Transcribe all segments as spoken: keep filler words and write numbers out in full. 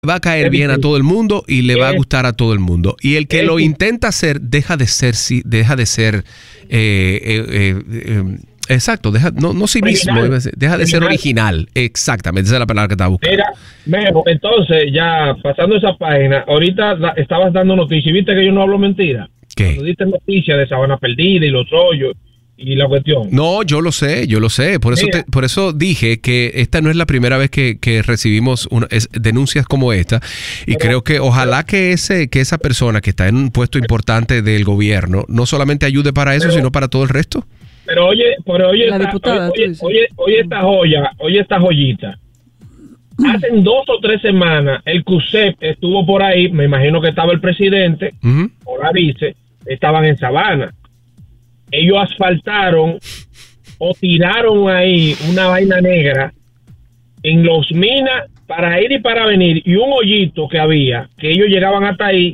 va a caer bien a todo el mundo y le va a gustar a todo el mundo. Y el que lo intenta hacer deja de ser, sí, deja de ser, eh, eh, eh, eh, exacto, deja, no, no sí mismo, deja de ser original. Exactamente, esa es la palabra que estaba buscando. Mira, Memo, entonces ya pasando esa página, ahorita la, estabas dando noticias y viste que yo no hablo mentira. ¿Qué? Cuando diste noticias de Sabana Perdida y los hoyos y la cuestión. No, yo lo sé, yo lo sé. Por eso, te, por eso dije que esta no es la primera vez que, que recibimos una, es, denuncias como esta. Y pero, creo que ojalá que ese que esa persona que está en un puesto importante del gobierno no solamente ayude para eso, pero, sino para todo el resto. Pero oye, pero oye, la esta, diputada, oye, oye, oye, oye esta joya, oye esta joyita. Hace dos o tres semanas el C U S E P estuvo por ahí, me imagino que estaba el presidente uh-huh. o la vice, estaban en Sabana. Ellos asfaltaron o tiraron ahí una vaina negra en Los Minas para ir y para venir, y un hoyito que había, que ellos llegaban hasta ahí,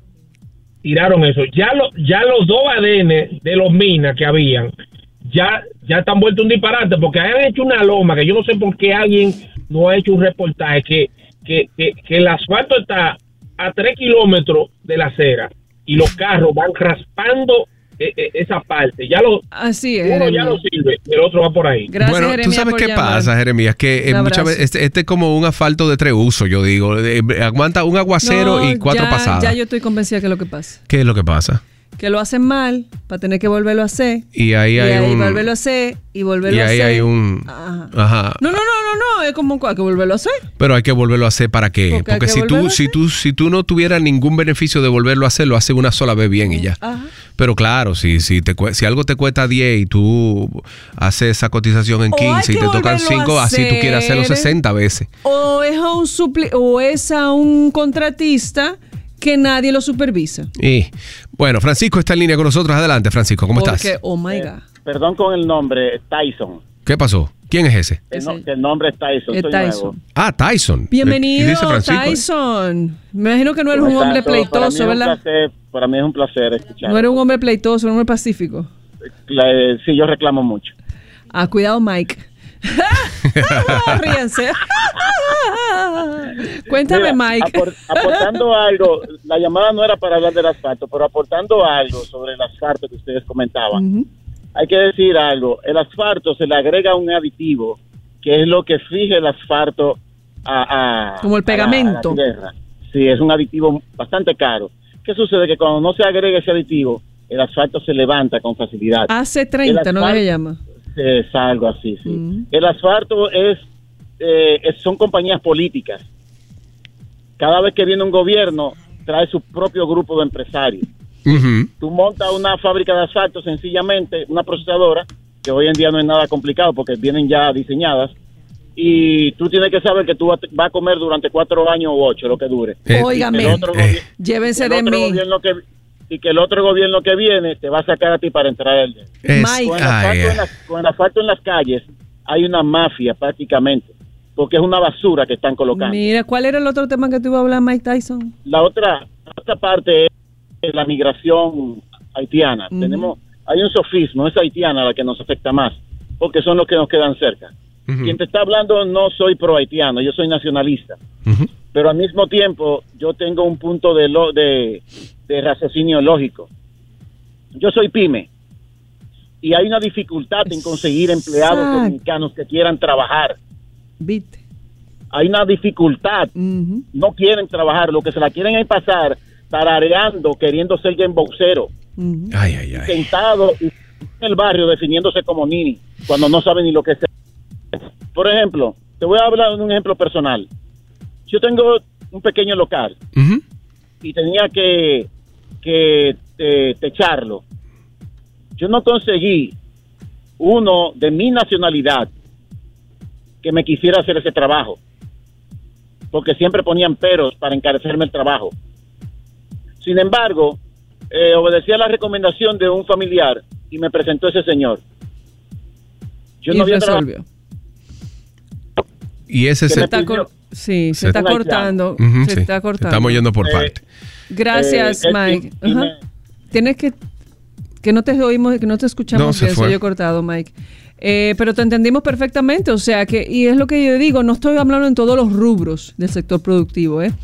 tiraron eso. Ya, lo, ya los dos badenes de Los Minas que habían, ya, ya están vueltos un disparate, porque han hecho una loma, que yo no sé por qué alguien no ha hecho un reportaje, que, que, que, que el asfalto está a tres kilómetros de la acera, y los carros van raspando esa parte, ya lo así es, uno ya lo sirve, el otro va por ahí. Gracias, bueno, Jeremías, tú sabes qué llamar. pasa, Jeremías, que eh, muchas veces este, este es como un asfalto de tres usos, yo digo, eh, aguanta un aguacero no, y cuatro ya, pasadas. Ya yo estoy convencida que es lo que pasa. ¿Qué es lo que pasa? Que lo hacen mal para tener que volverlo a hacer. Y ahí y hay ahí un volverlo a hacer y volverlo y a ahí hacer. hay un Ajá. Ajá. No, no, no, no, no, es como hay que volverlo a hacer. Pero hay que volverlo a hacer ¿para qué? Porque, Porque si tú si tú si tú no tuvieras ningún beneficio de volverlo a hacer, lo haces una sola vez bien y ya. Ajá. Pero claro, si si te si algo te cuesta diez y tú haces esa cotización en quince y te tocan cinco, así tú quieres hacerlo sesenta veces. O es a un supli o es a un contratista que nadie lo supervisa. Y bueno, Francisco está en línea con nosotros. Adelante, Francisco, ¿cómo Porque, estás? oh my God. Eh, perdón con el nombre, Tyson. ¿Qué pasó? ¿Quién es ese? El, no, el nombre es Tyson. Es soy Tyson. Nuevo. Ah, Tyson. Bienvenido, dice Tyson. Me imagino que no eres un hombre pleitoso, para ¿verdad? Placer, para mí es un placer escuchar. No eres un hombre pleitoso, un hombre pacífico. La, sí, yo reclamo mucho. Ah, cuidado, Mike. Ríense. Cuéntame, Mira, Mike. Aport, aportando algo, la llamada no era para hablar del asfalto, pero aportando algo sobre el asfalto que ustedes comentaban. Uh-huh. Hay que decir algo, el asfalto se le agrega un aditivo que es lo que fija el asfalto a, a como el pegamento. A la, a la tierra. Sí, es un aditivo bastante caro. ¿Qué sucede? Que cuando no se agrega ese aditivo, el asfalto se levanta con facilidad. Hace treinta, asfalto, ¿no se llama? Es algo así, sí. Uh-huh. El asfalto es, eh, es son compañías políticas. Cada vez que viene un gobierno, trae su propio grupo de empresarios. Uh-huh. Tú montas una fábrica de asfalto, sencillamente, una procesadora, que hoy en día no es nada complicado porque vienen ya diseñadas, y tú tienes que saber que tú vas a comer durante cuatro años o ocho, lo que dure. Eh, Óigame, eh, llévense de mí. Que, y que el otro gobierno que viene te va a sacar a ti para entrar al día. Con el asfalto en las, con el asfalto en las calles hay una mafia prácticamente, porque es una basura que están colocando. Mira, ¿cuál era el otro tema que tú ibas a hablar, Mike Tyson? La otra, la otra parte es la migración haitiana. Uh-huh. Tenemos, hay un sofismo, es haitiana la que nos afecta más, porque son los que nos quedan cerca. Uh-huh. Quien te está hablando, no soy pro haitiano, yo soy nacionalista. Uh-huh. Pero al mismo tiempo, yo tengo un punto de, lo, de, de raciocinio lógico. Yo soy pyme. Y hay una dificultad en conseguir empleados Exacto. dominicanos que quieran trabajar. ¿Viste? Hay una dificultad. Uh-huh. No quieren trabajar. Lo que se la quieren es pasar tarareando, queriendo ser gameboxero. Uh-huh. Ay, ay, ay. Sentado en el barrio definiéndose como nini, cuando no saben ni lo que es. Por ejemplo, te voy a hablar de un ejemplo personal. Yo tengo un pequeño local uh-huh. y tenía que, que te, techarlo. Yo no conseguí uno de mi nacionalidad que me quisiera hacer ese trabajo, porque siempre ponían peros para encarecerme el trabajo. Sin embargo, eh, obedecí a la recomendación de un familiar y me presentó ese señor. Yo y no había resolvió. Y ese se está cor- sí, se, se está cortando. Uh-huh, se sí. está cortando. Estamos yendo por eh, parte. Gracias, eh, Mike. Y, y uh-huh. me... Tienes que que no te oímos, que no te escuchamos no, bien, se fue. soy yo cortado, Mike. Eh, pero te entendimos perfectamente, o sea que, y es lo que yo digo, no estoy hablando en todos los rubros del sector productivo, ¿eh?